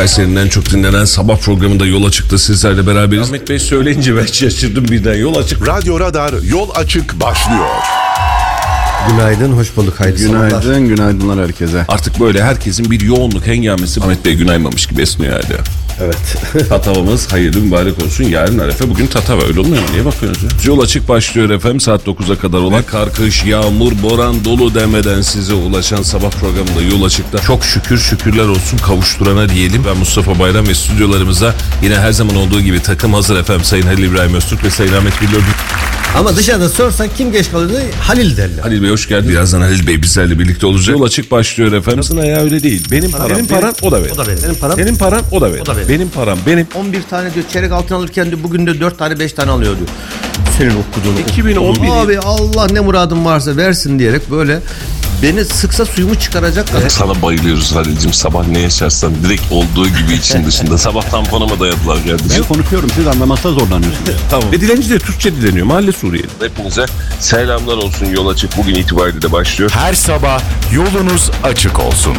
Kayseri'nin en çok dinlenen sabah programında Yol Açık'ta sizlerle beraberiz. Ahmet Bey söyleyince ben şaşırdım birden. Yol Açık. Radyo Radar Yol Açık başlıyor. Günaydın, hoş bulduk. Hayırlı sabahlar. Günaydınlar herkese. Artık böyle herkesin bir yoğunluk hengamesi Ahmet Bey günaymamış gibi esniyor hala. Evet. Tatavamız hayırlı mübarek olsun. Yarın Arefe, bugün Tatava, öyle olmuyor mu? Niye bakıyorsunuz ya? Yol Açık başlıyor efendim saat 9'a kadar olan. Kar, kış, yağmur, boran, dolu demeden size ulaşan sabah programında Yol Açık'ta çok şükürler olsun kavuşturana diyelim. Ben Mustafa Bayram ve stüdyolarımıza yine her zaman olduğu gibi takım hazır efendim. Sayın Halil İbrahim Öztürk ve Sayın Ahmet Güllü. Ama dışarıda sorsan kim geç kalırdı? Halil derler. Halil Bey hoş geldin. Birazdan Halil Bey bizlerle birlikte olacak. Yol Açık başlıyor efendim. Nasıl ya, öyle değil. Benim param o da benim. O da benim. Benim param. Senin paran o da benim. O da benim. Benim param benim. 11 tane diyor çeyrek altın alırken diyor bugün de 4 tane 5 tane alıyor diyor. Senin okuduğunu. 2011. Abi Allah ne muradın varsa versin diyerek böyle beni sıksa suyumu çıkaracaklar. Sana bayılıyoruz Halil'cim. Sabah ne yaşarsan direkt olduğu gibi için dışında. Sabah tamponuma dayadılar Ben kardeşim. konuşuyorum, siz anlamakta zorlanıyorsunuz. Tamam. Ve dilenci de Türkçe dileniyor. Mahalle Suriyeli. Hepinize selamlar olsun. Yol Açık bugün itibariyle de başlıyor. Her sabah yolunuz açık olsun.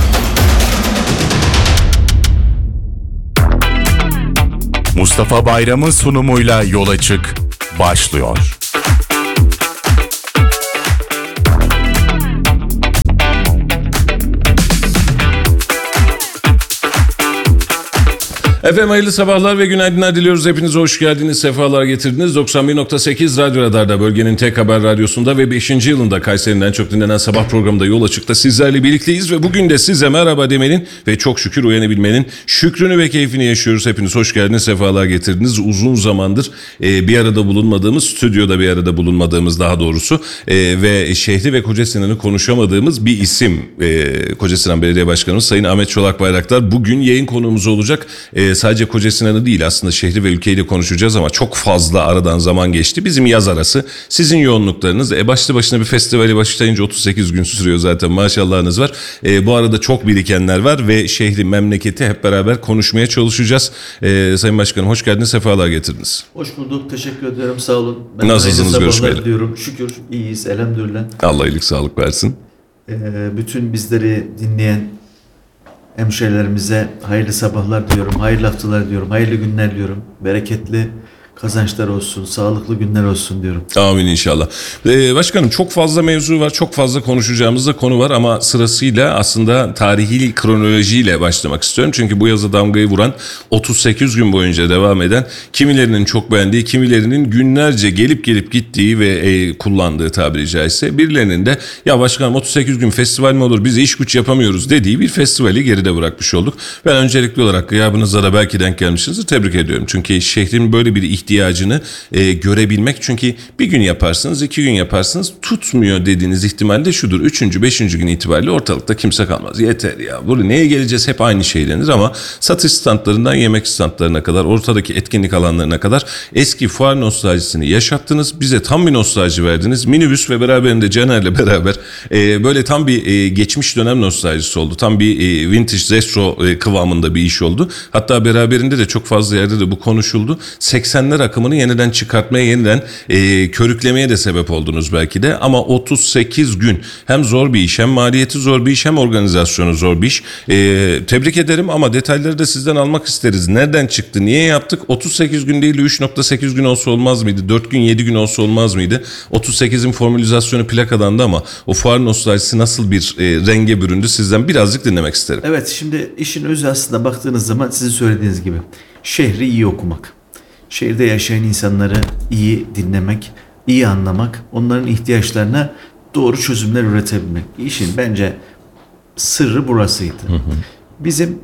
Mustafa Bayram'ın sunumuyla Yol Açık başlıyor. Efendim hayırlı sabahlar ve günaydınlar diliyoruz. Hepinize hoş geldiniz, sefalar getirdiniz. 91.8 Radyo Radar'da, bölgenin tek haber radyosunda ve 5. yılında Kayseri'nin en çok dinlenen sabah programında Yol Açık'ta sizlerle birlikteyiz. Ve bugün de size merhaba demenin ve çok şükür uyanabilmenin şükrünü ve keyfini yaşıyoruz. Hepiniz hoş geldiniz, sefalar getirdiniz. Uzun zamandır bir arada bulunmadığımız, stüdyoda bir arada bulunmadığımız daha doğrusu ve şehri ve Kocasinan'ı konuşamadığımız bir isim. Kocasinan Belediye Başkanımız Sayın Ahmet Çolak Bayraktar bugün yayın konuğumuz olacak. Sadece Kocasinan'ı değil aslında şehri ve ülkeyi de konuşacağız ama çok fazla aradan zaman geçti. Bizim yaz arası, sizin yoğunluklarınız, başlı başına bir festivali başlayınca 38 gün sürüyor zaten, maşallahınız var. Bu arada çok birikenler var ve şehri, memleketi hep beraber konuşmaya çalışacağız. Sayın Başkanım hoş geldiniz, sefalar getirdiniz. Hoş bulduk, teşekkür ederim, sağ olun. Nasılsınız, görüşmeyeli diyorum. Şükür iyiyiz, elhamdülillah. Allah iyilik sağlık versin. Bütün bizleri dinleyen hemşehrilerimize hayırlı sabahlar diyorum, hayırlı haftalar diyorum, hayırlı günler diyorum, bereketli kazançlar olsun, sağlıklı günler olsun diyorum. Amin inşallah. Başkanım çok fazla mevzu var, çok fazla konuşacağımız da konu var ama sırasıyla aslında tarihi kronolojiyle başlamak istiyorum. Çünkü bu yaza damgayı vuran 38 gün boyunca devam eden, kimilerinin çok beğendiği, kimilerinin günlerce gelip gittiği ve kullandığı tabiri caizse, birilerinin de ya başkanım 38 gün festival mi olur, biz iş güç yapamıyoruz dediği bir festivali geride bırakmış olduk. Ben öncelikli olarak gıyabınıza da belki denk gelmişsinizdir, tebrik ediyorum. Çünkü şehrin böyle bir ihtiyacını görebilmek, çünkü bir gün yaparsınız, 2 gün yaparsınız, tutmuyor dediğiniz ihtimalle şudur: 3. 5. gün itibariyle ortalıkta kimse kalmaz. Yeter ya, burada neye geleceğiz, hep aynı şey denir ama satış standlarından yemek standlarına kadar, ortadaki etkinlik alanlarına kadar eski fuar nostaljisini yaşattınız. Bize tam bir nostalji verdiniz. Minibüs ve beraberinde Caner'le beraber böyle tam bir geçmiş dönem nostaljisi oldu. Tam bir vintage retro kıvamında bir iş oldu. Hatta beraberinde de çok fazla yerde de bu konuşuldu. 80'ler akımını yeniden çıkartmaya, yeniden körüklemeye de sebep oldunuz belki de. Ama 38 gün hem zor bir iş, hem maliyeti zor bir iş, hem organizasyonu zor bir iş. Tebrik ederim ama detayları da sizden almak isteriz. Nereden çıktı, niye yaptık? 38 gün değil de 3.8 gün olsa olmaz mıydı? 4 gün 7 gün olsa olmaz mıydı? 38'in formülizasyonu plakadandı ama o fuar nostaljisi nasıl bir renge büründü, sizden birazcık dinlemek isterim. Evet, şimdi işin özü aslında baktığınız zaman sizin söylediğiniz gibi şehri iyi okumak. Şehirde yaşayan insanları iyi dinlemek, iyi anlamak, onların ihtiyaçlarına doğru çözümler üretebilmek. İşin bence sırrı burasıydı. Bizim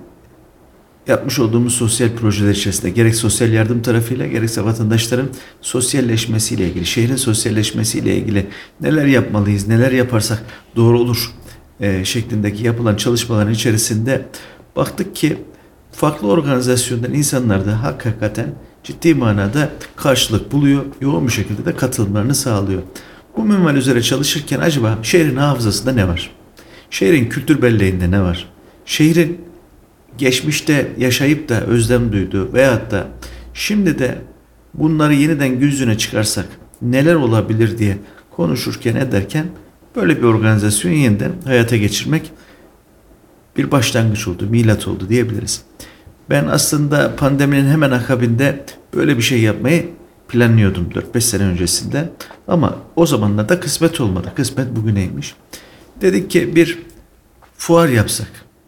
yapmış olduğumuz sosyal projeler içerisinde gerek sosyal yardım tarafıyla, gerekse vatandaşların sosyalleşmesiyle ilgili, şehrin sosyalleşmesiyle ilgili neler yapmalıyız, neler yaparsak doğru olur şeklindeki yapılan çalışmaların içerisinde baktık ki farklı organizasyondan insanlar da hakikaten ciddi manada karşılık buluyor, yoğun bir şekilde de katılımlarını sağlıyor. Bu minval üzere çalışırken acaba şehrin hafızasında ne var? Şehrin kültür belleğinde ne var? Şehrin geçmişte yaşayıp da özlem duyduğu veyahut da şimdi de bunları yeniden gün yüzüne çıkarsak neler olabilir diye konuşurken ederken böyle bir organizasyonu yeniden hayata geçirmek bir başlangıç oldu, milat oldu diyebiliriz. Ben aslında pandeminin hemen akabinde böyle bir şey yapmayı planlıyordum 4-5 sene öncesinden. Ama o zamanlarda kısmet olmadı. Kısmet bugüneymiş. Dedik ki bir fuar yapsak.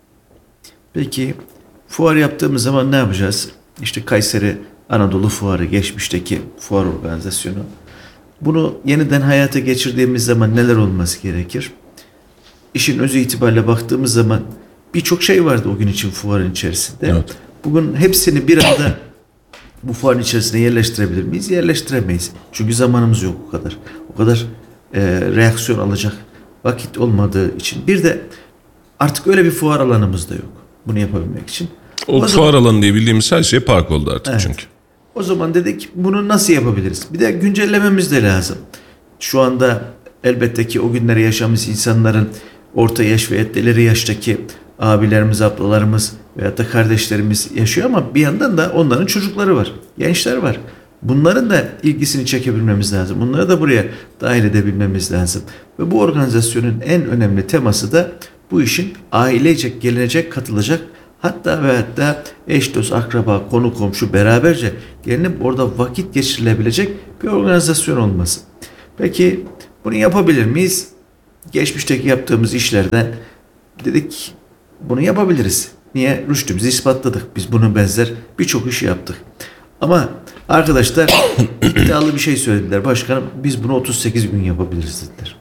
Peki fuar yaptığımız zaman ne yapacağız? İşte Kayseri Anadolu Fuarı, geçmişteki fuar organizasyonu. Bunu yeniden hayata geçirdiğimiz zaman neler olması gerekir? İşin özü itibariyle baktığımız zaman birçok şey vardı o gün için fuarın içerisinde. Evet. Bugün hepsini bir anda bu fuarın içerisine yerleştirebilir miyiz? Yerleştiremeyiz. Çünkü zamanımız yok o kadar. O kadar reaksiyon alacak vakit olmadığı için. Bir de artık öyle bir fuar alanımız da yok. Bunu yapabilmek için. O fuar alanı diye bildiğimiz her şey park oldu artık Evet. çünkü. O zaman dedik bunu nasıl yapabiliriz? Bir de güncellememiz de lazım. Şu anda elbette ki o günleri yaşamış insanların orta yaş ve ileri yaştaki abilerimiz, ablalarımız veyahut da kardeşlerimiz yaşıyor ama bir yandan da onların çocukları var, gençler var. Bunların da ilgisini çekebilmemiz lazım. Bunları da buraya dahil edebilmemiz lazım. Ve bu organizasyonun en önemli teması da bu işin ailecek, gelecek, katılacak, hatta ve hatta eş, dost, akraba, konu, komşu beraberce gelinip orada vakit geçirilebilecek bir organizasyon olması. Peki bunu yapabilir miyiz? Geçmişteki yaptığımız işlerden dedik bunu yapabiliriz. Niye? Rüştümüzü ispatladık. Biz bunun benzer birçok işi yaptık. Ama arkadaşlar iddialı bir şey söylediler. Başkanım biz bunu 38 gün yapabiliriz dediler.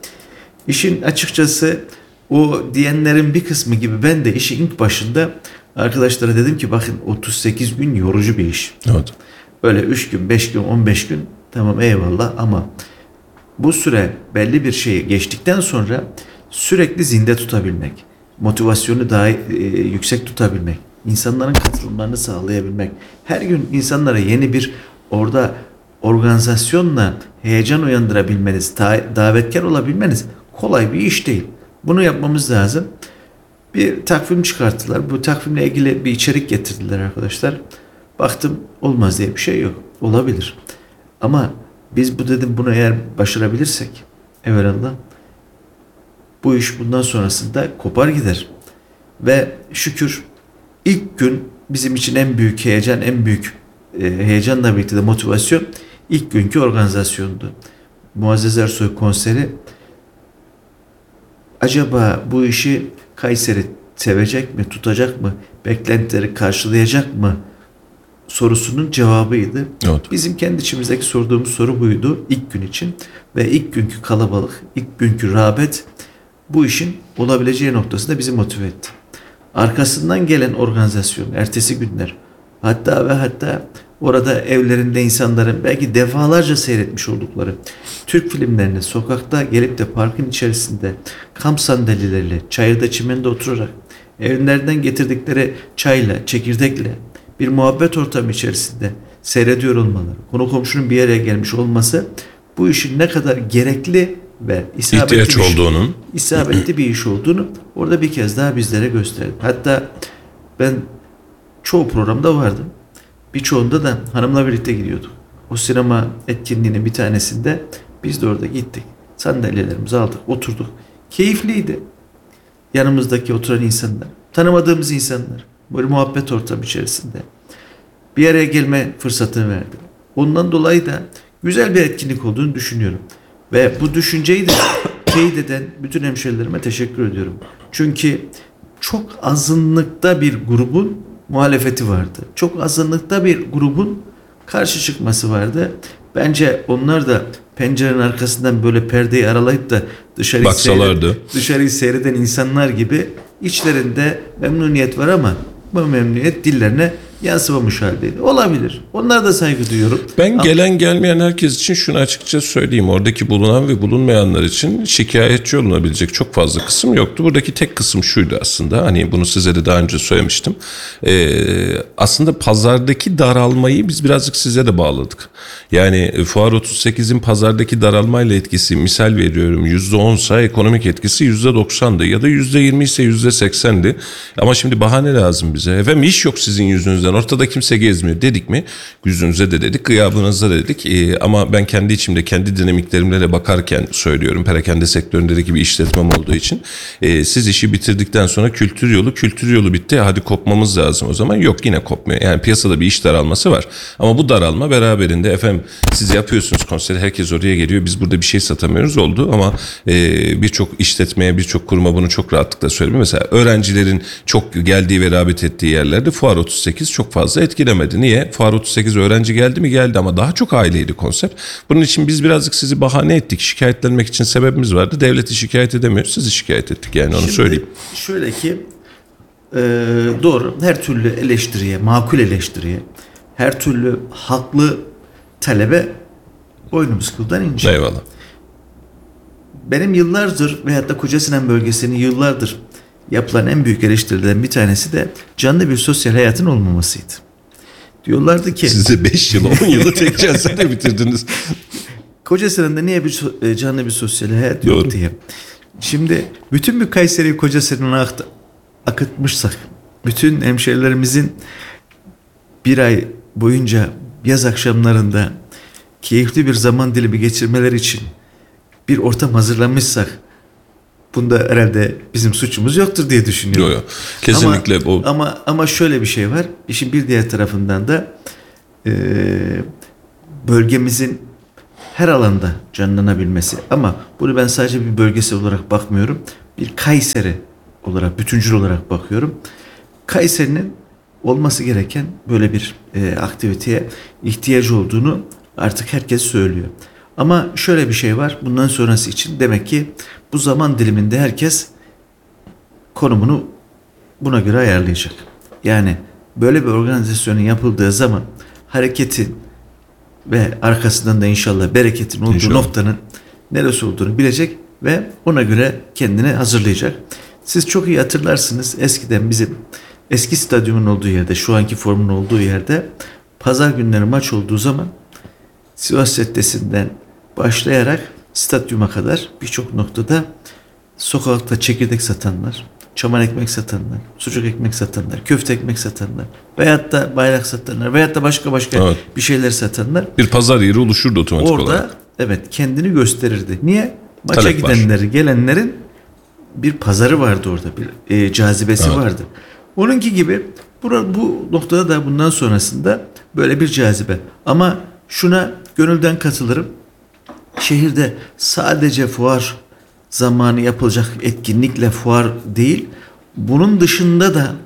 İşin açıkçası o diyenlerin bir kısmı gibi ben de işin ilk başında arkadaşlara dedim ki bakın 38 gün yorucu bir iş. Evet. Öyle 3 gün, 5 gün, 15 gün tamam eyvallah ama bu süre belli bir şeyi geçtikten sonra sürekli zinde tutabilmek, motivasyonu daha yüksek tutabilmek, insanların katılımlarını sağlayabilmek, her gün insanlara yeni bir orada organizasyonla heyecan uyandırabilmeniz, davetkar olabilmeniz kolay bir iş değil. Bunu yapmamız lazım. Bir takvim çıkarttılar. Bu takvimle ilgili bir içerik getirdiler arkadaşlar. Baktım olmaz diye bir şey yok. Olabilir. Ama biz bunu eğer başarabilirsek evvelallah bu iş bundan sonrasında kopar gider. Ve şükür ilk gün bizim için en büyük heyecan, en büyük heyecanla birlikte de motivasyon ilk günkü organizasyondu. Muazzez Ersoy konseri. Acaba bu işi Kayseri sevecek mi, tutacak mı, beklentileri karşılayacak mı sorusunun cevabıydı. Evet. Bizim kendi içimizdeki sorduğumuz soru buydu ilk gün için ve ilk günkü kalabalık, ilk günkü rağbet bu işin olabileceği noktasında bizi motive etti. Arkasından gelen organizasyon, ertesi günler, hatta ve hatta orada evlerinde insanların belki defalarca seyretmiş oldukları Türk filmlerini sokakta gelip de parkın içerisinde kamp sandalyeleriyle, çayırda, çimende oturarak evlerinden getirdikleri çayla, çekirdekle bir muhabbet ortamı içerisinde seyrediyor olmaları, konu komşunun bir yere gelmiş olması bu işin ne kadar gerekli ve İhtiyaç olduğunun. isabetli bir iş olduğunu orada bir kez daha bizlere gösterdi. Hatta ben çoğu programda vardım. Birçoğunda da hanımla birlikte gidiyorduk. O sinema etkinliğinin bir tanesinde biz de orada gittik. Sandalyelerimizi aldık, oturduk. Keyifliydi. Yanımızdaki oturan insanlar, tanımadığımız insanlar, böyle muhabbet ortamı içerisinde bir araya gelme fırsatını verdi. Ondan dolayı da güzel bir etkinlik olduğunu düşünüyorum. Ve bu düşünceyi de teyit eden bütün hemşerilerime teşekkür ediyorum. Çünkü çok azınlıkta bir grubun muhalefeti vardı. Çok azınlıkta bir grubun karşı çıkması vardı. Bence onlar da pencerenin arkasından böyle perdeyi aralayıp da dışarıyı seyreden insanlar gibi içlerinde memnuniyet var ama bu memnuniyet dillerine yansımamış haldeydi. Olabilir. Onlara da saygı duyuyorum. Ben gelen gelmeyen herkes için şunu açıkça söyleyeyim. Oradaki bulunan ve bulunmayanlar için şikayetçi olunabilecek çok fazla kısım yoktu. Buradaki tek kısım şuydu aslında. Hani bunu size de daha önce söylemiştim. Aslında pazardaki daralmayı biz birazcık size de bağladık. Yani Fuar 38'in pazardaki daralmayla etkisi, misal veriyorum, %10'sa ekonomik etkisi %90'dı ya da %20 ise %80'di. Ama şimdi bahane lazım bize. Efendim iş yok sizin yüzünüzden. yüzden ortada kimse gezmiyor dedik mi? Yüzünüze de dedik, gıyabınıza da dedik. Ama ben kendi içimde, kendi dinamiklerimle de bakarken söylüyorum. Perakende sektöründeki bir işletmem olduğu için. Siz işi bitirdikten sonra kültür yolu bitti. Hadi kopmamız lazım o zaman. Yok, yine kopmuyor. Yani piyasada bir iş daralması var. Ama bu daralma beraberinde efendim siz yapıyorsunuz konseri, herkes oraya geliyor. Biz burada bir şey satamıyoruz oldu ama birçok işletmeye, birçok kuruma bunu çok rahatlıkla söyleyeyim. Mesela öğrencilerin çok geldiği ve rağbet ettiği yerlerde Fuar 38 çok fazla etkilemedi. Niye? Fuar 38 öğrenci geldi mi? Geldi ama daha çok aileydi konsept. Bunun için biz birazcık sizi bahane ettik. Şikayetlenmek için sebebimiz vardı. Devleti şikayet edemiyoruz. Sizi şikayet ettik, yani onu Şimdi söyleyeyim. Şöyle ki doğru, her türlü eleştiriye, makul eleştiriye, her türlü haklı talebe boynumuz kıldan ince. Eyvallah. Benim yıllardır veyahut da Kocasinan bölgesinin yıllardır yapılan en büyük eleştirilerden bir tanesi de canlı bir sosyal hayatın olmamasıydı. Diyorlardı ki Siz de 5 yıl, 10 yılı tek celsede bitirdiniz. Kocasinan'da niye canlı bir sosyal hayat yok Doğru. diye. Şimdi bütün bir Kayseri'yi Kocasinan'a akıtmışsak, bütün hemşehrilerimizin bir ay boyunca yaz akşamlarında keyifli bir zaman dilimi geçirmeleri için bir ortam hazırlamışsak, bunda herhalde bizim suçumuz yoktur diye düşünüyorum. Yok. Kesinlikle Ama şöyle bir şey var. İşin bir diğer tarafından da bölgemizin her alanda canlanabilmesi. Ama bunu ben sadece bir bölgesel olarak bakmıyorum. Bir Kayseri olarak, bütüncül olarak bakıyorum. Kayseri'nin olması gereken böyle bir aktiviteye ihtiyacı olduğunu artık herkes söylüyor. Ama şöyle bir şey var. Bundan sonrası için demek ki bu zaman diliminde herkes konumunu buna göre ayarlayacak. Yani böyle bir organizasyonun yapıldığı zaman hareketin ve arkasından da inşallah bereketin olduğu İnşallah. noktanın neresi olduğunu bilecek ve ona göre kendini hazırlayacak. Siz çok iyi hatırlarsınız, eskiden bizim eski stadyumun olduğu yerde, şu anki formun olduğu yerde pazar günleri maç olduğu zaman Sivas Caddesi'nden başlayarak stadyuma kadar birçok noktada sokakta çekirdek satanlar, çaman ekmek satanlar, sucuk ekmek satanlar, köfte ekmek satanlar veyahut da bayrak satanlar veyahut da başka Evet. bir şeyler satanlar bir pazar yeri oluşurdu otomatik orada olarak. evet kendini gösterirdi. Niye? Maça Talep var. gidenleri, gelenlerin bir pazarı vardı orada, bir cazibesi Evet. vardı. Onunki gibi bu noktada da bundan sonrasında böyle bir cazibe. Ama şuna gönülden katılırım. Şehirde sadece fuar zamanı yapılacak etkinlikle fuar değil, bunun dışında da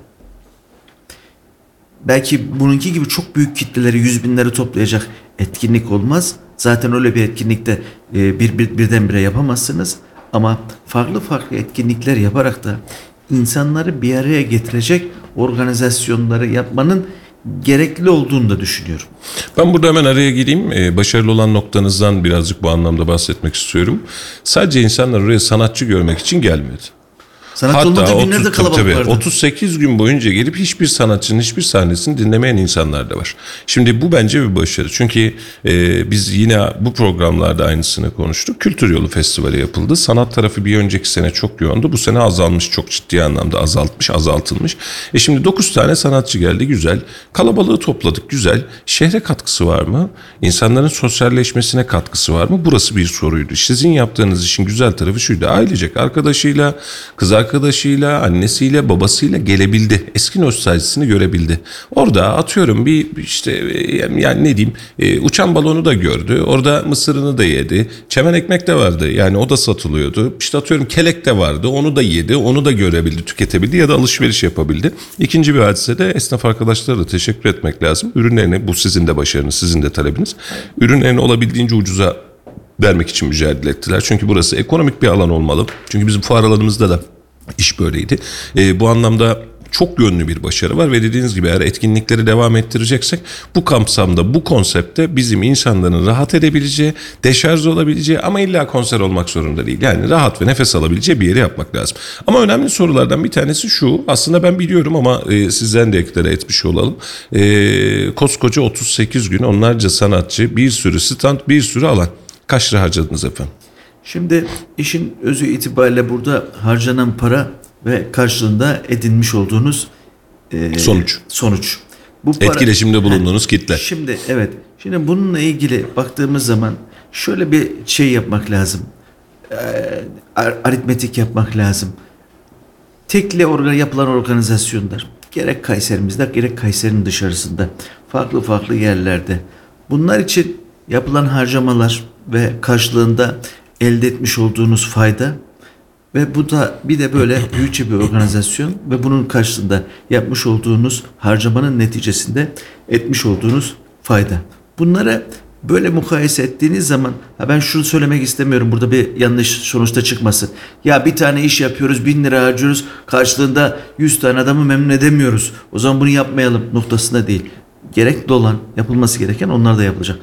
belki bununki gibi çok büyük kitleleri, 100 binleri toplayacak etkinlik olmaz. Zaten öyle bir etkinlikte birdenbire yapamazsınız. Ama farklı farklı etkinlikler yaparak da insanları bir araya getirecek organizasyonları yapmanın gerekli olduğunu da düşünüyorum. Ben burada hemen araya gireyim. Başarılı olan noktanızdan birazcık bu anlamda bahsetmek istiyorum. Sadece insanlar oraya sanatçı görmek için gelmedi. Sanatçı olmadığı günlerde tabii, kalabalık vardı. 38 gün boyunca gelip hiçbir sanatçının hiçbir sahnesini dinlemeyen insanlar da var. Şimdi bu bence bir başarı. Çünkü biz yine bu programlarda aynısını konuştuk. Kültür Yolu Festivali yapıldı. Sanat tarafı bir önceki sene çok yoğundu. Bu sene azalmış, çok ciddi anlamda azaltılmış. Şimdi 9 tane sanatçı geldi, güzel. Kalabalığı topladık, güzel. Şehre katkısı var mı? İnsanların sosyalleşmesine katkısı var mı? Burası bir soruydu. Sizin yaptığınız işin güzel tarafı şuydu. Ailecek arkadaşıyla, kız arkadaşıyla, annesiyle, babasıyla gelebildi. Eski nostaljisini görebildi. Orada atıyorum bir işte yani ne diyeyim uçan balonu da gördü. Orada mısırını da yedi. Çemen ekmek de vardı. Yani o da satılıyordu. İşte atıyorum kelek de vardı. Onu da yedi. Onu da görebildi, tüketebildi ya da alışveriş yapabildi. İkinci bir hadise de esnaf arkadaşlara da teşekkür etmek lazım. Ürünlerini, bu sizin de başarınız, sizin de talebiniz. Ürünlerini olabildiğince ucuza vermek için mücadele ettiler. Çünkü burası ekonomik bir alan olmalı. Çünkü bizim fuar alanımızda da iş böyleydi. Bu anlamda çok yönlü bir başarı var ve dediğiniz gibi eğer etkinlikleri devam ettireceksek bu kapsamda, bu konsepte bizim insanların rahat edebileceği, deşarj olabileceği ama illa konser olmak zorunda değil. Yani rahat ve nefes alabileceği bir yeri yapmak lazım. Ama önemli sorulardan bir tanesi şu, aslında ben biliyorum ama sizden de eklere etmiş olalım. Koskoca 38 gün, onlarca sanatçı, bir sürü stand, bir sürü alan. Kaç lira harcadınız efendim? Şimdi işin özü itibariyle burada harcanan para ve karşılığında edinmiş olduğunuz Sonuç. Bu Etkileşimde bulunduğunuz kitle. Şimdi evet. Şimdi bununla ilgili baktığımız zaman şöyle bir şey yapmak lazım. Aritmetik yapmak lazım. Tekli yapılan organizasyonlar gerek Kayserimizde gerek Kayseri'nin dışarısında farklı farklı yerlerde bunlar için yapılan harcamalar ve karşılığında elde etmiş olduğunuz fayda ve bu da bir de böyle büyükçe bir organizasyon ve bunun karşılığında yapmış olduğunuz harcamanın neticesinde etmiş olduğunuz fayda. Bunları böyle mukayese ettiğiniz zaman ben şunu söylemek istemiyorum burada bir yanlış sonuçta çıkmasın. Ya bir tane iş yapıyoruz 1000 lira harcıyoruz karşılığında 100 tane adamı memnun edemiyoruz. O zaman bunu yapmayalım noktasında değil. Gerekli olan yapılması gereken onlar da yapılacak.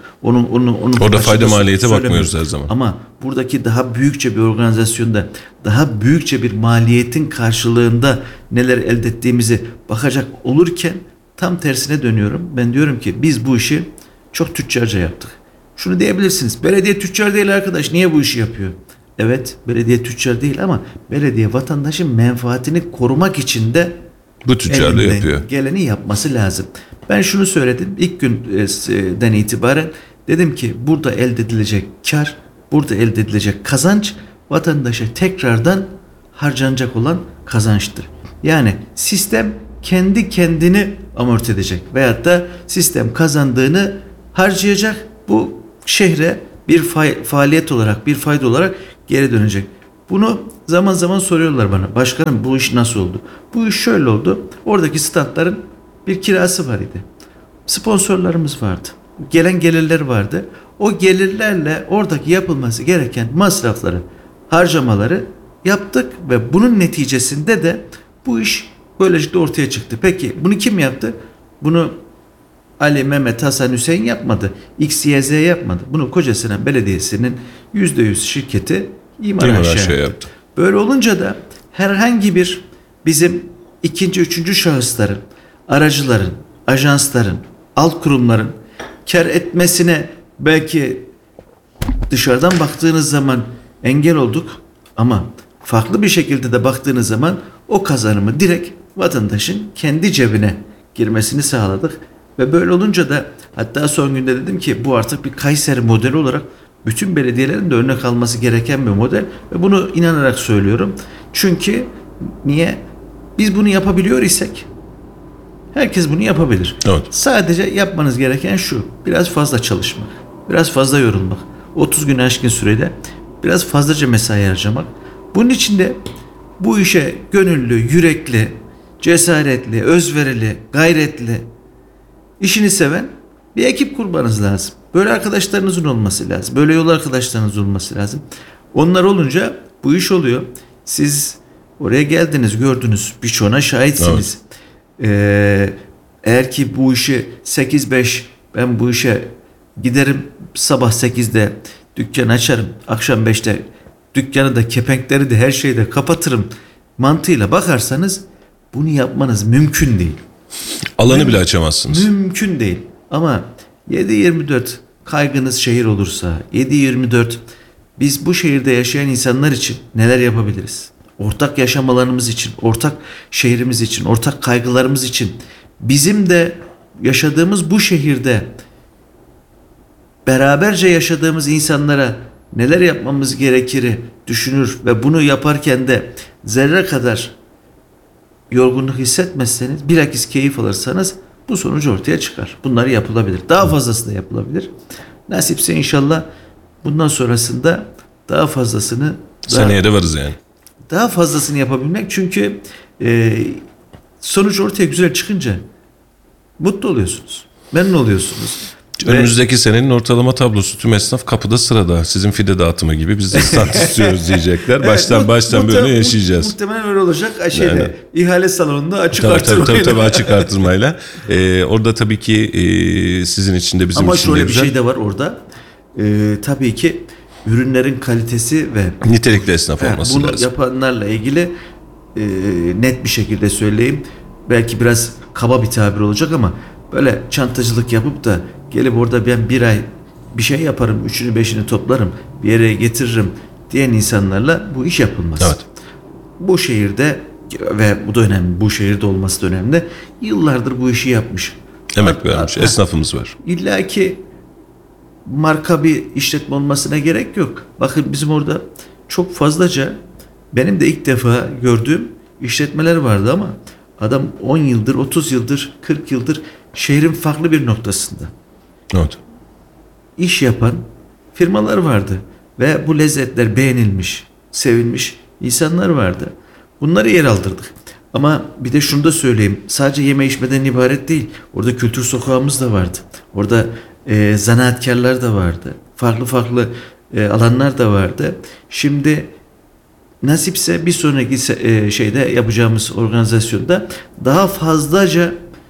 Orada fayda maliyete bakmıyoruz her zaman. Ama buradaki daha büyükçe bir organizasyonda daha büyükçe bir maliyetin karşılığında neler elde ettiğimizi bakacak olurken tam tersine dönüyorum. Ben diyorum ki biz bu işi çok tüccarca yaptık. Şunu diyebilirsiniz. Belediye tüccar değil arkadaş. Niye bu işi yapıyor? Evet, belediye tüccar değil ama belediye vatandaşın menfaatini korumak için de bu tüccarlığı yapıyor. Geleni yapması lazım. Ben şunu söyledim. İlk günden itibaren dedim ki burada elde edilecek kar, burada elde edilecek kazanç vatandaşa tekrardan harcanacak olan kazançtır. Yani sistem kendi kendini amorti edecek veyahut da sistem kazandığını harcayacak, bu şehre bir faaliyet olarak, bir fayda olarak geri dönecek. Bunu zaman zaman soruyorlar bana. Başkanım bu iş nasıl oldu? Bu iş şöyle oldu. Oradaki standların bir kirası var idi. Sponsorlarımız vardı. Gelen gelirler vardı. O gelirlerle oradaki yapılması gereken masrafları, harcamaları yaptık ve bunun neticesinde de bu iş böylelikle ortaya çıktı. Peki bunu kim yaptı? Bunu Ali, Mehmet, Hasan, Hüseyin yapmadı. X, Y, Z yapmadı. Bunu Kocasinan Belediyesi'nin %100 şirketi İmar Aşağı yaptı. Böyle olunca da herhangi bir bizim ikinci, üçüncü şahısların, aracıların, ajansların, alt kurumların kar etmesine belki dışarıdan baktığınız zaman engel olduk ama farklı bir şekilde de baktığınız zaman o kazanımı direkt vatandaşın kendi cebine girmesini sağladık. Ve böyle olunca da hatta son günde dedim ki bu artık bir Kayseri modeli olarak bütün belediyelerin de örnek alması gereken bir model ve bunu inanarak söylüyorum. Çünkü niye? Biz bunu yapabiliyor isek herkes bunu yapabilir. Evet. Sadece yapmanız gereken şu: biraz fazla çalışmak, biraz fazla yorulmak, 30 gün aşkın sürede biraz fazlaca mesai harcamak. Bunun için de bu işe gönüllü, yürekli, cesaretli, özverili, gayretli, işini seven bir ekip kurmanız lazım. Böyle arkadaşlarınızın olması lazım. Böyle yol arkadaşlarınız olması lazım. Onlar olunca bu iş oluyor. Siz oraya geldiniz, gördünüz, birçoğuna şahitsiniz. Evet. Eğer ki bu işi 8-5 ben bu işe giderim, sabah 8'de dükkan açarım, akşam 5'te dükkanı da kepenkleri de her şeyi de kapatırım mantığıyla bakarsanız bunu yapmanız mümkün değil. Alanı bile açamazsınız. Mümkün değil. Ama 7/24 kaygınız şehir olursa, 7/24 biz bu şehirde yaşayan insanlar için neler yapabiliriz? Ortak yaşam alanımız için, ortak şehrimiz için, ortak kaygılarımız için, bizim de yaşadığımız bu şehirde beraberce yaşadığımız insanlara neler yapmamız gerekir düşünür ve bunu yaparken de zerre kadar yorgunluk hissetmezseniz, bilakis keyif alırsanız bu sonuç ortaya çıkar. Bunlar yapılabilir. Daha fazlası da yapılabilir. Nasipse inşallah bundan sonrasında daha fazlasını seneye de varız yani. Daha fazlasını yapabilmek, çünkü sonuç ortaya güzel çıkınca mutlu oluyorsunuz. Memnun oluyorsunuz. Önümüzdeki senenin ortalama tablosu tüm esnaf kapıda sırada. Sizin fide dağıtımı gibi biz de stand istiyoruz diyecekler. Evet, baştan böyle yaşayacağız. Muhtemelen öyle olacak. İhale salonunda açık artırmayla. Tabii açık artırmayla. Orada tabii ki sizin için de bizim ama için de şöyle güzel. bir şey de var orada. Tabii ki ürünlerin kalitesi ve nitelikli esnaf olması bunu lazım. yapanlarla ilgili net bir şekilde söyleyeyim. Belki biraz kaba bir tabir olacak ama böyle çantacılık yapıp da gelip orada ben bir ay bir şey yaparım, 3'ünü 5'ini toplarım, bir yere getiririm diyen insanlarla bu iş yapılmaz. Evet. Bu şehirde ve bu da önemli, bu şehirde olması da önemli. Yıllardır bu işi yapmış. Emek vermiş. Esnafımız var. İlla ki marka bir işletme olmasına gerek yok. Bakın bizim orada çok fazlaca benim de ilk defa gördüğüm işletmeler vardı ama adam 10 yıldır, 30 yıldır, 40 yıldır şehrin farklı bir noktasında Evet. iş yapan firmalar vardı. Ve bu lezzetler beğenilmiş, sevilmiş insanlar vardı. Bunları yer aldırdık. Ama bir de şunu da söyleyeyim. Sadece yeme içmeden ibaret değil. Orada kültür sokağımız da vardı. Orada zanaatkarlar da vardı. Farklı farklı alanlar da vardı. Şimdi nasipse bir sonraki şeyde yapacağımız organizasyonda daha fazlaca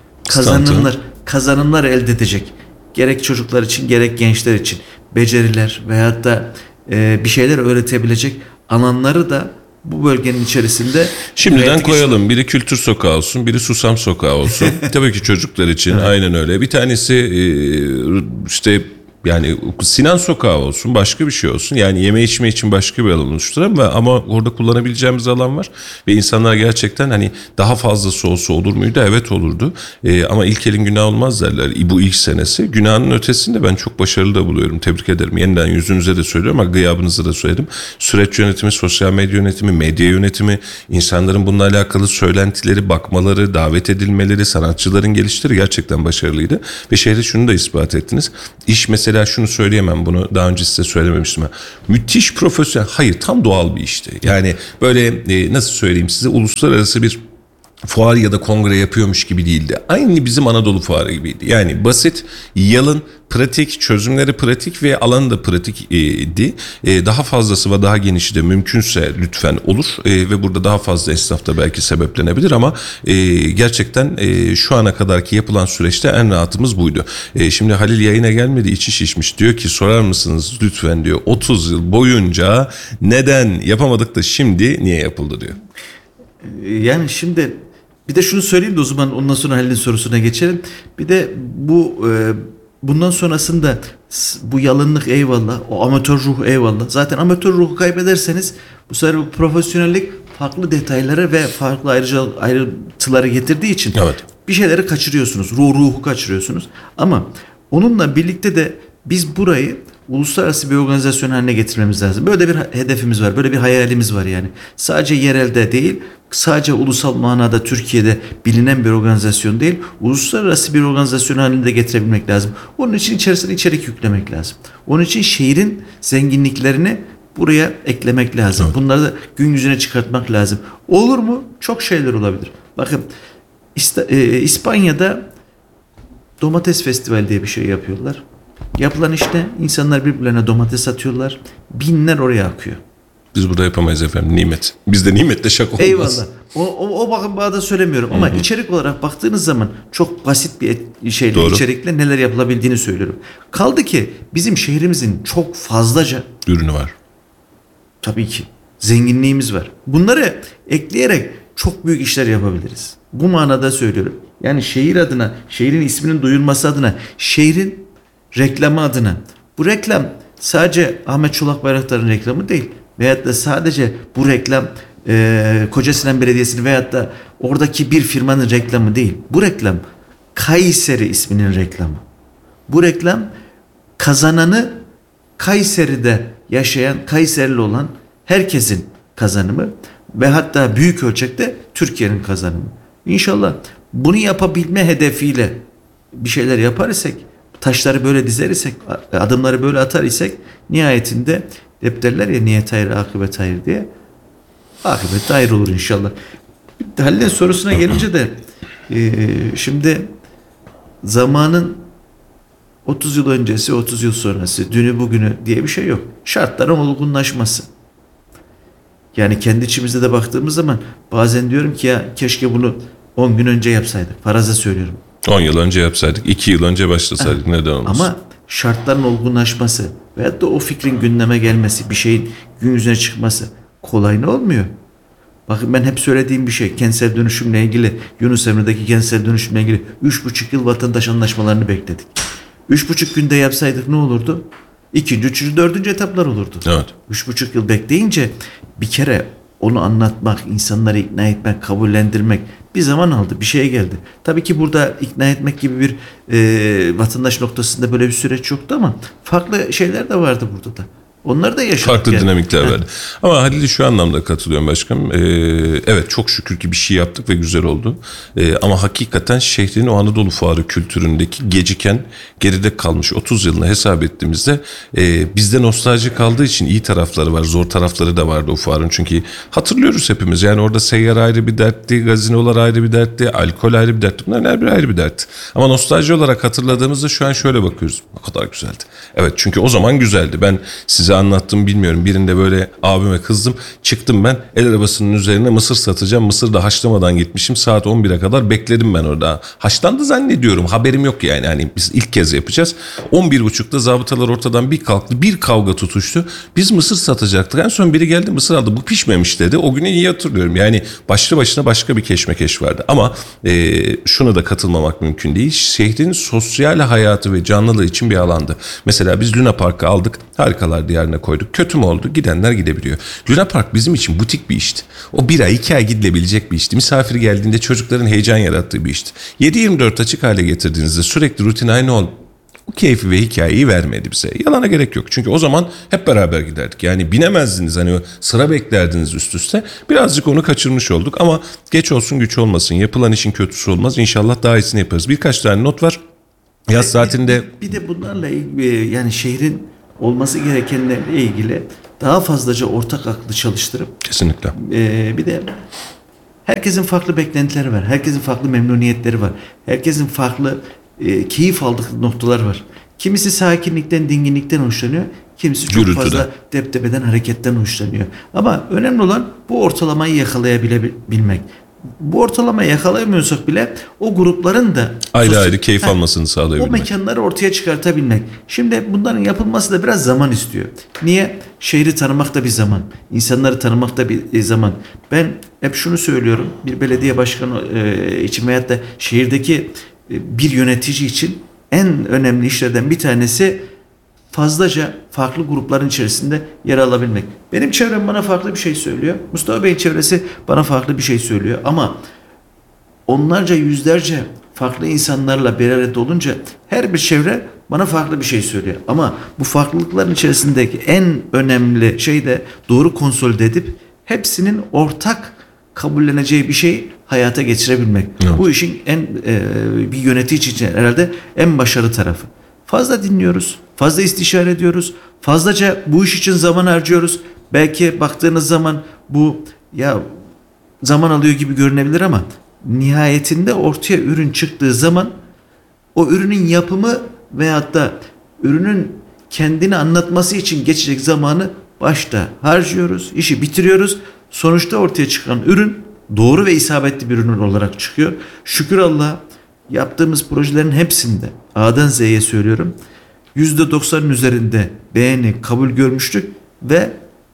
kazanımlar elde edecek. Gerek çocuklar için gerek gençler için beceriler veyahut da bir şeyler öğretebilecek alanları da bu bölgenin içerisinde Şimdiden koyalım. Biri Kültür Sokağı olsun, biri Susam Sokağı olsun. Tabii ki çocuklar için aynen öyle. Bir tanesi işte yani Sinan Sokağı olsun, başka bir şey olsun. Yani yeme içme için başka bir alan oluşturalım ama orada kullanabileceğimiz alan var. Ve insanlar gerçekten hani daha fazlası olsa olur muydu? Evet olurdu. Ama ilk elin günah olmaz derler. Bu ilk senesi. Günahın ötesinde ben çok başarılı da buluyorum. Tebrik ederim. Yeniden yüzünüze de söylüyorum ama gıyabınıza da söyledim. Süreç yönetimi, sosyal medya yönetimi, medya yönetimi, insanların bununla alakalı söylentileri, bakmaları, davet edilmeleri, sanatçıların gelişleri gerçekten başarılıydı. Ve şehre şunu da ispat ettiniz. İş mesela şunu söyleyemem, bunu daha önce size söylememiştim. Müthiş profesyonel, hayır tam doğal bir işti. Yani böyle nasıl söyleyeyim size, uluslararası bir fuar ya da kongre yapıyormuş gibi değildi. Aynı bizim Anadolu Fuarı gibiydi. Yani basit, yalın, pratik, çözümleri pratik ve alanı da pratik idi. Daha fazlası ve daha genişi de mümkünse lütfen olur. Ve burada daha fazla esnaf da belki sebeplenebilir ama gerçekten şu ana kadarki yapılan süreçte en rahatımız buydu. Şimdi Halil yayına gelmedi, içi şişmiş. Diyor ki sorar mısınız lütfen diyor. 30 yıl boyunca neden yapamadık da şimdi niye yapıldı diyor. Yani şimdi bir de şunu söyleyeyim de o zaman ondan sonra Halil'in sorusuna geçelim. Bir de bundan sonrasında bu yalınlık eyvallah, o amatör ruh eyvallah. Zaten amatör ruhu kaybederseniz bu sefer bu profesyonellik farklı detaylara ve farklı ayrıntıları getirdiği için bir şeyleri kaçırıyorsunuz. Ruhu kaçırıyorsunuz. Ama onunla birlikte de biz burayı uluslararası bir organizasyon haline getirmemiz lazım. Böyle bir hedefimiz var. Böyle bir hayalimiz var yani. Sadece yerelde değil, sadece ulusal manada Türkiye'de bilinen bir organizasyon değil, uluslararası bir organizasyon haline de getirebilmek lazım. Onun için içerisine içerik yüklemek lazım. Onun için şehrin zenginliklerini buraya eklemek lazım. Evet. Bunları da gün yüzüne çıkartmak lazım. Olur mu? Çok şeyler olabilir. Bakın İspanya'da domates festivali diye bir şey yapıyorlar. Yapılan işte insanlar birbirlerine domates atıyorlar. Binler oraya akıyor. Biz burada yapamayız efendim, nimet. Bizde nimetle şaka olmaz. Eyvallah. O bakın bana da söylemiyorum ama içerik olarak baktığınız zaman çok basit bir şeyle, doğru, içerikle neler yapılabildiğini söylüyorum. Kaldı ki bizim şehrimizin çok fazlaca ürünü var. Tabii ki. Zenginliğimiz var. Bunları ekleyerek çok büyük işler yapabiliriz. Bu manada söylüyorum. Yani şehir adına, şehrin isminin duyulması adına, şehrin reklamı adına. Bu reklam sadece Ahmet Çolak Bayraktar'ın reklamı değil. Veyahut da sadece bu reklam Kocasinan Belediyesi'nin veyahut da oradaki bir firmanın reklamı değil. Bu reklam Kayseri isminin reklamı. Bu reklam kazananı Kayseri'de yaşayan, Kayserili olan herkesin kazanımı ve hatta büyük ölçekte Türkiye'nin kazanımı. İnşallah bunu yapabilme hedefiyle bir şeyler yapar isek, taşları böyle dizer isek, adımları böyle atar isek nihayetinde hep derler ya niyet hayır, akıbet hayır diye. Akıbet hayır olur inşallah. Halil'in sorusuna gelince de şimdi zamanın 30 yıl öncesi, 30 yıl sonrası, dünü bugünü diye bir şey yok. Şartların olgunlaşması. Yani kendi içimizde de baktığımız zaman bazen diyorum ki ya keşke bunu 10 gün önce yapsaydık. Faraza söylüyorum. 10 yıl önce yapsaydık, 2 yıl önce başlasaydık neden olmasın? Ama şartların olgunlaşması veyahut da o fikrin gündeme gelmesi, bir şeyin gün yüzüne çıkması kolay ne olmuyor? Bakın ben hep söylediğim bir şey, kentsel dönüşümle ilgili, Yunus Emre'deki kentsel dönüşümle ilgili 3,5 yıl vatandaş anlaşmalarını bekledik. 3,5 günde yapsaydık ne olurdu? 2., 3., 4. etaplar olurdu. Evet. 3,5 yıl bekleyince bir kere onu anlatmak, insanları ikna etmek, kabullendirmek Bir zaman aldı, bir şeye geldi. Tabii ki burada ikna etmek gibi bir vatandaş noktasında böyle bir süreç yoktu ama farklı şeyler de vardı burada da. Onları da yaşadık. Farklı dinamikler Evet. vardı. Ama Halil'e şu anlamda katılıyorum başkanım. Evet, çok şükür ki bir şey yaptık ve güzel oldu. Ama hakikaten şehrin o Anadolu Fuarı kültüründeki geciken, geride kalmış 30 yılını hesap ettiğimizde bizde nostalji kaldığı için iyi tarafları var, zor tarafları da vardı o fuarın. Çünkü hatırlıyoruz hepimiz. Yani orada seyyar ayrı bir dertti, gazinolar ayrı bir dertti, alkol ayrı bir dertti. Bunların her biri ayrı bir dertti. Ama nostalji olarak hatırladığımızda şu an şöyle bakıyoruz. Ne kadar güzeldi. Evet, çünkü o zaman güzeldi. Ben size anlattım bilmiyorum. Birinde böyle abime kızdım. Çıktım ben el arabasının üzerine mısır satacağım. Mısır da haşlamadan gitmişim. Saat 11'e kadar bekledim ben orada. Haşlandı zannediyorum. Haberim yok yani. Hani biz ilk kez yapacağız. 11.30'da zabıtalar ortadan bir kalktı. Bir kavga tutuştu. Biz mısır satacaktık. En son biri geldi mısır aldı. Bu pişmemiş dedi. O günü iyi hatırlıyorum. Yani başlı başına başka bir keşmekeş vardı. Ama şuna da katılmamak mümkün değil. Şehrin sosyal hayatı ve canlılığı için bir alandı. Mesela biz Luna Park'ı aldık. Harikalar Diyarı'na koyduk. Kötü mü oldu? Gidenler gidebiliyor. Luna Park bizim için butik bir işti. O 1 ay 2 ay gidilebilecek bir işti. Misafir geldiğinde çocukların heyecan yarattığı bir işti. 7/24 açık hale getirdiğinizde sürekli rutin aynı oldu. O keyfi ve hikayeyi vermedi bize. Yalana gerek yok. Çünkü o zaman hep beraber giderdik. Yani binemezdiniz, hani sıra beklerdiniz üst üste. Birazcık onu kaçırmış olduk ama geç olsun güç olmasın. Yapılan işin kötüsü olmaz. İnşallah daha iyisini yaparız. Birkaç tane not var. Yaz saatinde... Bir de bunlarla ilgili yani şehrin olması gerekenlerle ilgili daha fazlaca ortak aklı çalıştırıp Kesinlikle. bir de herkesin farklı beklentileri var. Herkesin farklı memnuniyetleri var. Herkesin farklı keyif aldığı noktalar var. Kimisi sakinlikten, dinginlikten hoşlanıyor. Kimisi çok Gürültüden. fazla deptebeden, hareketten hoşlanıyor. Ama önemli olan bu ortalamayı yakalayabilmek. Bu ortalamayı yakalayamıyorsak bile o grupların da Ayrı ayrı keyif almasını o sağlayabilmek. mekanları ortaya çıkartabilmek. Şimdi bunların yapılması da biraz zaman istiyor. Niye? Şehri tanımak da bir zaman. İnsanları tanımak da bir zaman. Ben hep şunu söylüyorum. Bir belediye başkanı için veyahut da şehirdeki bir yönetici için en önemli işlerden bir tanesi fazlaca farklı grupların içerisinde yer alabilmek. Benim çevrem bana farklı bir şey söylüyor. Mustafa Bey'in çevresi bana farklı bir şey söylüyor. Ama onlarca, yüzlerce farklı insanlarla bir arada olunca her bir çevre bana farklı bir şey söylüyor. Ama bu farklılıkların içerisindeki en önemli şey de doğru konsolide edip hepsinin ortak kabulleneceği bir şeyi hayata geçirebilmek. Evet. Bu işin bir yönetici için herhalde en başarılı tarafı. Fazla dinliyoruz, fazla istişare ediyoruz, fazlaca bu iş için zaman harcıyoruz. Belki baktığınız zaman bu zaman alıyor gibi görünebilir ama nihayetinde ortaya ürün çıktığı zaman o ürünün yapımı veyahut da ürünün kendini anlatması için geçecek zamanı başta harcıyoruz, işi bitiriyoruz. Sonuçta ortaya çıkan ürün doğru ve isabetli bir ürün olarak çıkıyor. Şükür Allah'a yaptığımız projelerin hepsinde A'dan Z'ye söylüyorum %90'ın üzerinde beğeni, kabul görmüştük ve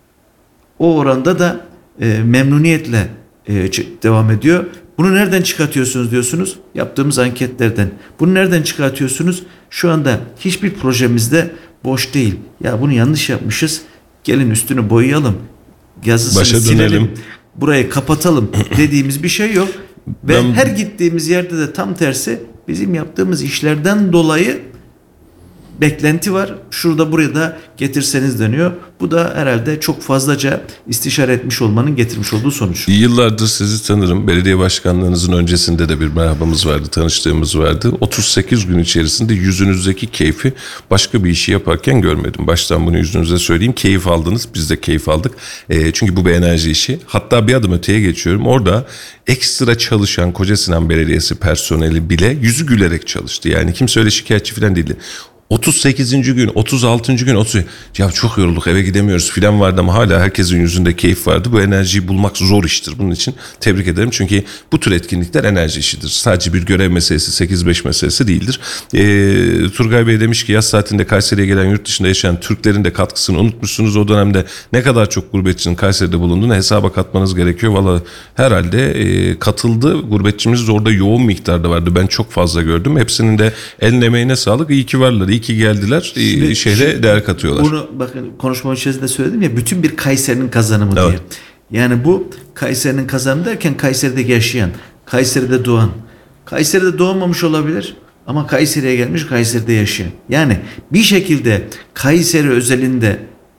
o oranda da memnuniyetle devam ediyor. Bunu nereden çıkartıyorsunuz diyorsunuz? Yaptığımız anketlerden. Bunu nereden çıkartıyorsunuz? Şu anda hiçbir projemizde boş değil. Ya bunu yanlış yapmışız. Gelin üstünü boyayalım. Yazısını Başa silelim. dönelim. Burayı kapatalım dediğimiz bir şey yok. Ve Ben- her gittiğimiz yerde de tam tersi bizim yaptığımız işlerden dolayı beklenti var. Şurada buraya da getirseniz deniyor. Bu da herhalde çok fazlaca istişare etmiş olmanın getirmiş olduğu sonuç. Yıllardır sizi tanırım. Belediye başkanlığınızın öncesinde de bir merhabamız vardı, tanıştığımız vardı. 38 gün içerisinde yüzünüzdeki keyfi başka bir işi yaparken görmedim. Baştan bunu yüzünüze söyleyeyim. Keyif aldınız, biz de keyif aldık. Çünkü bu bir enerji işi. Hatta bir adım öteye geçiyorum. Orada ekstra çalışan Kocasinan Belediyesi personeli bile yüzü gülerek çalıştı. Yani kimse öyle şikayetçi falan değildi. 38. gün, 36. gün, 30. Ya çok yorulduk, eve gidemiyoruz filan vardı ama hala herkesin yüzünde keyif vardı. Bu enerjiyi bulmak zor iştir. Bunun için tebrik ederim. Çünkü bu tür etkinlikler enerji işidir. Sadece bir görev meselesi, 8-5 meselesi değildir. Turgay Bey demiş ki yaz saatinde Kayseri'ye gelen yurt dışında yaşayan Türklerin de katkısını unutmuşsunuz. O dönemde ne kadar çok gurbetçinin Kayseri'de bulunduğunu hesaba katmanız gerekiyor. Valla herhalde katıldı. Gurbetçimiz de orada yoğun miktarda vardı. Ben çok fazla gördüm. Hepsinin de eline emeğine sağlık. İyi ki varlar. İyi ki geldiler. Şehre değer katıyorlar. Bunu bakın konuşmam içerisinde söyledim ya, bütün bir Kayseri'nin kazanımı Evet. diye. Yani bu Kayseri'nin kazanımı derken Kayseri'de yaşayan, Kayseri'de doğan. Kayseri'de doğmamış olabilir ama Kayseri'ye gelmiş, Kayseri'de yaşayan. Yani bir şekilde Kayseri özelinde,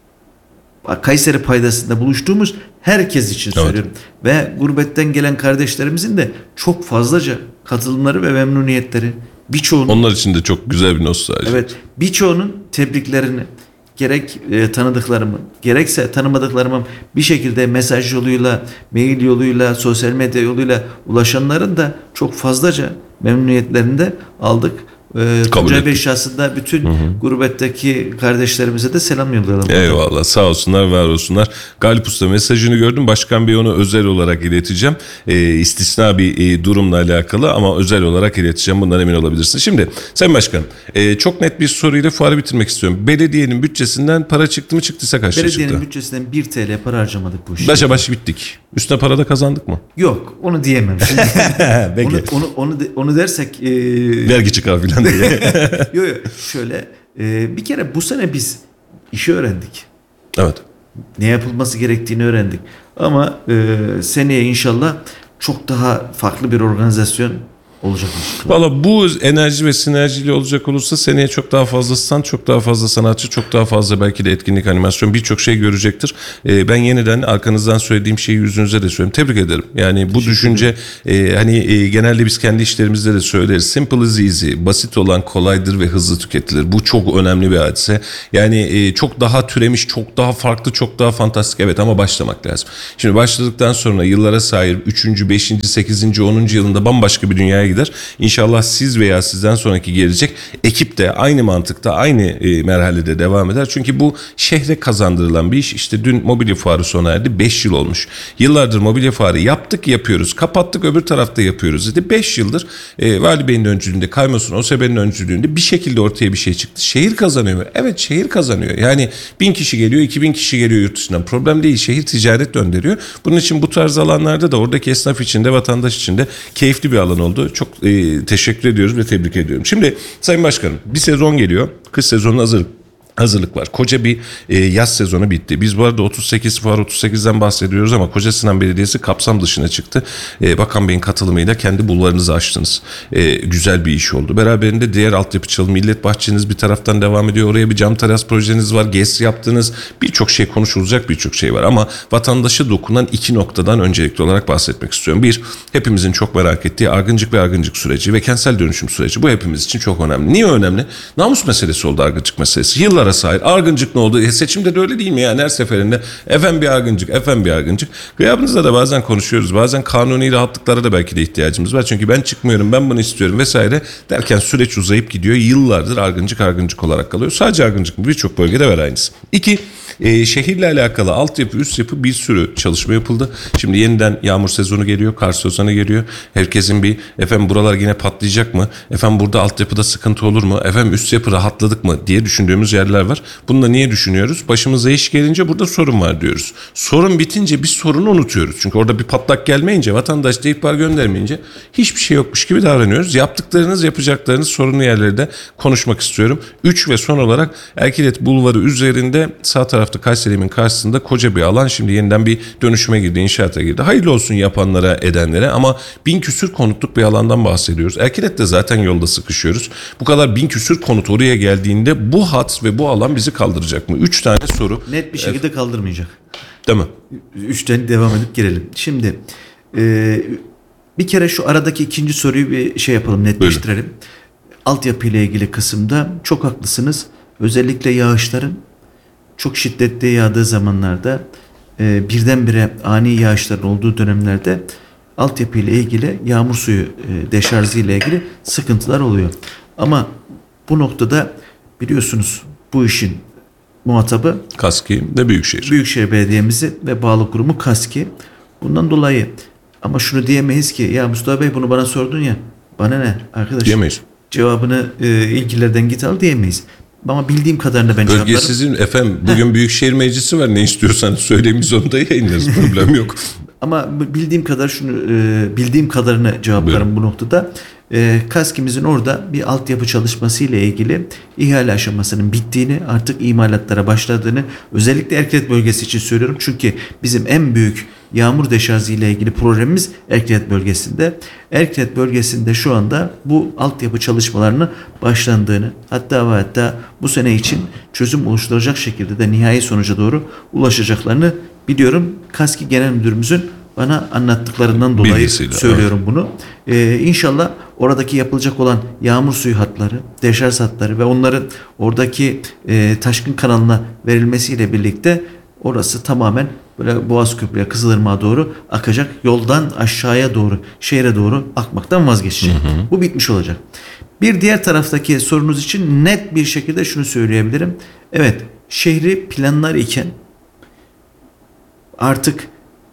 Kayseri paydasında buluştuğumuz herkes için söylüyorum. Ve gurbetten gelen kardeşlerimizin de çok fazlaca katılımları ve memnuniyetleri, birçoğunun, Onlar için de çok güzel bir nostalji. evet, birçoğunun tebriklerini gerek tanıdıklarımın gerekse tanımadıklarımın bir şekilde mesaj yoluyla, mail yoluyla, sosyal medya yoluyla ulaşanların da çok fazlaca memnuniyetlerini de aldık. Tuncay Bey şahsında bütün gurbetteki kardeşlerimize de selam yollayalım. Eyvallah, sağ olsunlar, var olsunlar. Galip Usta mesajını gördüm. Başkan Bey onu özel olarak ileteceğim. İstisna bir durumla alakalı ama özel olarak ileteceğim. Bundan emin olabilirsin. Şimdi Sayın Başkanım, çok net bir soruyla fuarı bitirmek istiyorum. Belediyenin bütçesinden para çıktı mı, çıktıysa kaç lira çıktı? Belediyenin bütçesinden 1 TL para harcamadık bu işe. Başa baş bittik. Üstüne para da kazandık mı? Yok, onu diyemem. Peki. onu dersek Vergi çıkar filan diye. yok şöyle bir kere bu sene biz işi öğrendik. Evet. Ne yapılması gerektiğini öğrendik. Ama seneye inşallah çok daha farklı bir organizasyon olacak. Valla bu enerji ve sinerjili olacak olursa seneye çok daha fazla stand, çok daha fazla sanatçı, çok daha fazla belki de etkinlik, animasyon, birçok şey görecektir. Ben yeniden arkanızdan söylediğim şeyi yüzünüze de söyleyeyim. Tebrik ederim. Yani bu düşünce genelde biz kendi işlerimizde de söyleriz. Simple is easy. Basit olan kolaydır ve hızlı tüketilir. Bu çok önemli bir hadise. Yani çok daha türemiş, çok daha farklı, çok daha fantastik. Evet, ama başlamak lazım. Şimdi başladıktan sonra yıllara sahip 3. 5. 8. 10. yılında bambaşka bir dünyaya gider. İnşallah siz veya sizden sonraki gelecek ekip de aynı mantıkta, aynı merhalede devam eder. Çünkü bu şehre kazandırılan bir iş. İşte dün mobilya fuarı sona erdi. 5 yıl olmuş. Yıllardır mobilya fuarı yaptık, yapıyoruz. Kapattık, öbür tarafta yapıyoruz dedi. 5 yıldır Vali Bey'in öncülüğünde, Kaymosun OSB'nin öncülüğünde bir şekilde ortaya bir şey çıktı. Şehir kazanıyor mu? Evet, şehir kazanıyor. Yani 1000 kişi geliyor, 2000 kişi geliyor yurt dışından. Problem değil. Şehir ticaret döndürüyor. Bunun için bu tarz alanlarda da oradaki esnaf için de, vatandaş için de keyifli bir alan oldu. Çok teşekkür ediyoruz ve tebrik ediyorum. Şimdi Sayın Başkanım, bir sezon geliyor. Kış sezonuna hazırlık var. Koca bir yaz sezonu bitti. Biz bu arada 38 fuar 38'den bahsediyoruz ama Kocasinan Belediyesi kapsam dışına çıktı. Bakan Bey'in katılımıyla kendi bulvarınızı açtınız. Güzel bir iş oldu. Beraberinde diğer altyapı çalım, millet bahçeniz bir taraftan devam ediyor. Oraya bir cam teras projeniz var. GES yaptınız. Birçok şey konuşulacak, birçok şey var ama vatandaşa dokunan 2 noktadan öncelikli olarak bahsetmek istiyorum. Bir, hepimizin çok merak ettiği Argıncık ve Argıncık süreci ve kentsel dönüşüm süreci. Bu hepimiz için çok önemli. Niye önemli? Namus meselesi oldu Argıncık meselesi. Yıllara sahip. Argıncık ne oldu? Seçimde de öyle değil mi yani? Her seferinde efendim bir Argıncık. Gıyabınızda da bazen konuşuyoruz. Bazen kanuni rahatlıklara da belki de ihtiyacımız var. Çünkü ben çıkmıyorum, ben bunu istiyorum vesaire derken süreç uzayıp gidiyor. Yıllardır Argıncık olarak kalıyor. Sadece Argıncık mı? Birçok bölgede var aynısı. 2. Şehirle alakalı altyapı, üst yapı bir sürü çalışma yapıldı. Şimdi yeniden yağmur sezonu geliyor, kar sezonu geliyor. Herkesin bir buralar yine patlayacak mı? Burada altyapıda sıkıntı olur mu? Üst yapı rahatladık mı diye düşündüğümüz yerler var. Bunu da niye düşünüyoruz? Başımıza iş gelince burada sorun var diyoruz. Sorun bitince biz sorunu unutuyoruz. Çünkü orada bir patlak gelmeyince, vatandaş da ihbar göndermeyince hiçbir şey yokmuş gibi davranıyoruz. Yapacaklarınız sorunlu yerleri de konuşmak istiyorum. 3 ve son olarak Erkilet Bulvarı üzerinde sağ tarafta Kayseri'nin karşısında koca bir alan şimdi yeniden bir dönüşüme girdi, inşaata girdi. Hayırlı olsun yapanlara, edenlere ama 1000 küsür konutluk bir alandan bahsediyoruz. Erkilet'te zaten yolda sıkışıyoruz. Bu kadar 1000 küsür konut oraya geldiğinde bu hat ve bu alan bizi kaldıracak mı? 3 tane soru. Net bir şekilde kaldırmayacak. Değil mi? 3'ten devam edip girelim. Şimdi bir kere şu aradaki ikinci soruyu bir şey yapalım, netleştirelim. Altyapı ile ilgili kısımda çok haklısınız. Özellikle yağışların çok şiddetli yağdığı zamanlarda birdenbire ani yağışların olduğu dönemlerde altyapı ile ilgili yağmur suyu deşarjı ile ilgili sıkıntılar oluyor. Ama bu noktada biliyorsunuz bu işin muhatabı KASKİ ve Büyükşehir. Büyükşehir Belediye'mizi ve bağlı kurumu KASKİ. Bundan dolayı ama şunu diyemeyiz ki ya Mustafa Bey bunu bana sordun ya, bana ne arkadaş? Diyemeyiz. Cevabını ilgililerden git al diyemeyiz. Ama bildiğim kadarıyla ben cevaplarım. Bölge sizin efendim. Bugün Büyükşehir Meclisi var. Ne istiyorsanız söyleyin, biz onu da yayınlarız. Problem yok. Ama bildiğim kadarını cevaplarım bu noktada. KASKİ'mizin orada bir altyapı çalışması ile ilgili ihale aşamasının bittiğini, artık imalatlara başladığını, özellikle Erklet bölgesi için söylüyorum. Çünkü bizim en büyük yağmur deşarjı ile ilgili projemiz Erklet bölgesinde. Erklet bölgesinde şu anda bu altyapı çalışmalarının başlandığını, hatta bu sene için çözüm oluşturacak şekilde de nihai sonuca doğru ulaşacaklarını biliyorum. KASKİ Genel Müdürümüzün bana anlattıklarından dolayı Bilgisiyle, söylüyorum bunu. İnşallah oradaki yapılacak olan yağmur suyu hatları, deşarj hatları ve onların oradaki taşkın kanalına verilmesiyle birlikte orası tamamen böyle Boğaz Köprü'ye, Kızılırmak'a doğru akacak. Yoldan aşağıya doğru, şehre doğru akmaktan vazgeçecek. Bu bitmiş olacak. Bir diğer taraftaki sorunuz için net bir şekilde şunu söyleyebilirim. Evet, şehri planlar iken artık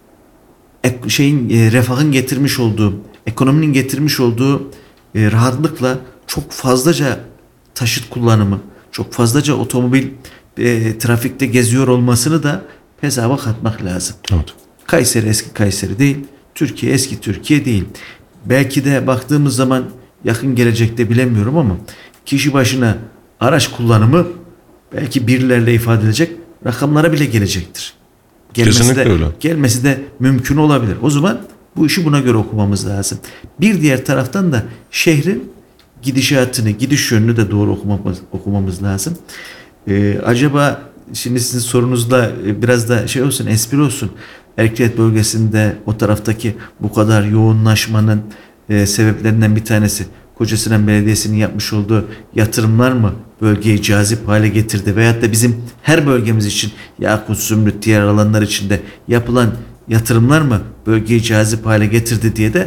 refahın getirmiş olduğu, ekonominin getirmiş olduğu rahatlıkla çok fazlaca taşıt kullanımı, çok fazlaca otomobil trafikte geziyor olmasını da hesaba katmak lazım. Evet. Kayseri eski Kayseri değil, Türkiye eski Türkiye değil. Belki de baktığımız zaman yakın gelecekte bilemiyorum ama kişi başına araç kullanımı belki birlerle ifade edilecek rakamlara bile gelecektir. Kesinlikle öyle. Gelmesi de mümkün olabilir. O zaman bu işi buna göre okumamız lazım. Bir diğer taraftan da şehrin gidişatını, gidiş yönünü de doğru okumamız lazım. Acaba şimdi sizin sorunuzda biraz da şey olsun, espri olsun. Erklet bölgesinde o taraftaki bu kadar yoğunlaşmanın sebeplerinden bir tanesi Kocasinan Belediyesi'nin yapmış olduğu yatırımlar mı bölgeyi cazip hale getirdi? Veyahut da bizim her bölgemiz için, Yakut, Zümrüt, diğer alanlar için de yapılan yatırımlar mı bölgeyi cazip hale getirdi diye de